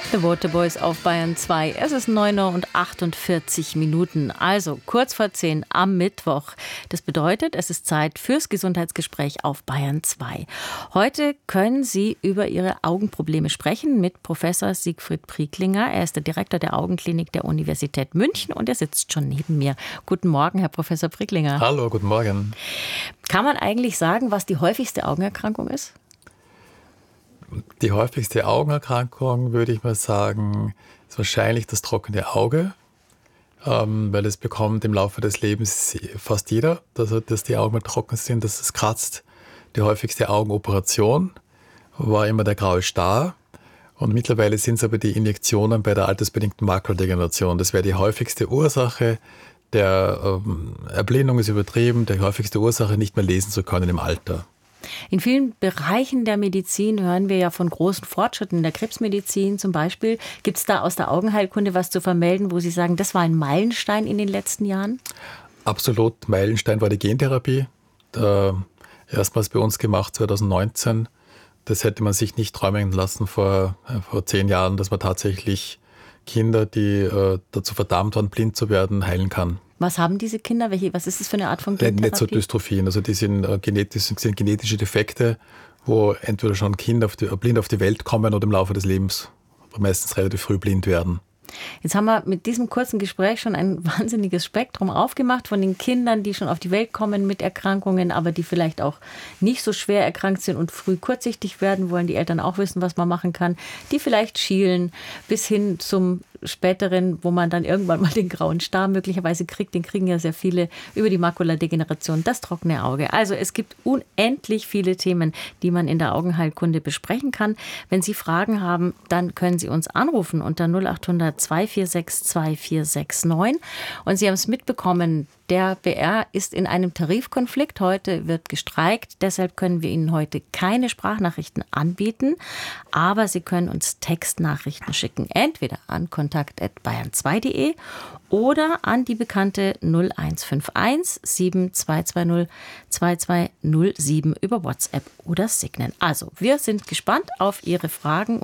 The Waterboys auf Bayern 2. Es ist 9:48 Uhr. Also kurz vor 10 am Mittwoch. Das bedeutet, es ist Zeit fürs Gesundheitsgespräch auf Bayern 2. Heute können Sie über Ihre Augenprobleme sprechen mit Professor Siegfried Pricklinger. Er ist der Direktor der Augenklinik der Universität München und er sitzt schon neben mir. Guten Morgen, Herr Professor Pricklinger. Hallo, guten Morgen. Kann man eigentlich sagen, was die häufigste Augenerkrankung ist? Die häufigste Augenerkrankung, würde ich mal sagen, ist wahrscheinlich das trockene Auge, weil es bekommt im Laufe des Lebens fast jeder, dass die Augen mal trocken sind, dass es kratzt. Die häufigste Augenoperation war immer der graue Star und mittlerweile sind es aber die Injektionen bei der altersbedingten Makuldegeneration. Das wäre die häufigste Ursache. Der Erblindung ist übertrieben, die häufigste Ursache, nicht mehr lesen zu können im Alter. In vielen Bereichen der Medizin hören wir ja von großen Fortschritten. In der Krebsmedizin zum Beispiel. Gibt es da aus der Augenheilkunde was zu vermelden, wo Sie sagen, das war ein Meilenstein in den letzten Jahren? Absolut. Meilenstein war die Gentherapie. Erstmals bei uns gemacht 2019. Das hätte man sich nicht träumen lassen vor 10 Jahren, dass man tatsächlich Kinder, die dazu verdammt waren, blind zu werden, heilen kann. Was haben diese Kinder? Was ist das für eine Art von Gentherapie? Netzo-Dystrophien. Also die sind genetische Defekte, wo entweder schon Kinder blind auf die Welt kommen oder im Laufe des Lebens meistens relativ früh blind werden. Jetzt haben wir mit diesem kurzen Gespräch schon ein wahnsinniges Spektrum aufgemacht von den Kindern, die schon auf die Welt kommen mit Erkrankungen, aber die vielleicht auch nicht so schwer erkrankt sind und früh kurzsichtig werden wollen, die Eltern auch wissen, was man machen kann, die vielleicht schielen, bis hin zum späteren, wo man dann irgendwann mal den grauen Star möglicherweise kriegt, den kriegen ja sehr viele über die Makuladegeneration, das trockene Auge. Also es gibt unendlich viele Themen, die man in der Augenheilkunde besprechen kann. Wenn Sie Fragen haben, dann können Sie uns anrufen unter 0800 246 2469. Und Sie haben es mitbekommen, der BR ist in einem Tarifkonflikt. Heute wird gestreikt. Deshalb können wir Ihnen heute keine Sprachnachrichten anbieten. Aber Sie können uns Textnachrichten schicken. Entweder an kontakt@bayern2.de oder an die bekannte 0151 7220 2207 über WhatsApp oder Signal. Also, wir sind gespannt auf Ihre Fragen.